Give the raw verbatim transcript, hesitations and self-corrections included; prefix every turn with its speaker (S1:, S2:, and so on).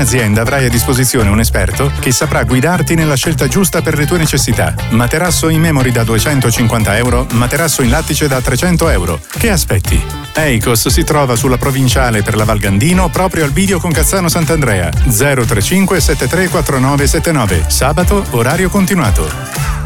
S1: Azienda avrai a disposizione un esperto che saprà guidarti nella scelta giusta per le tue necessità. Materasso in memory da duecentocinquanta euro, materasso in lattice da trecento euro. Che aspetti? Eicos si trova sulla provinciale per la Val Gandino, proprio al bivio con Cazzano Sant'Andrea. zero tre cinque sette tre quattro nove sette nove. Sabato, orario continuato.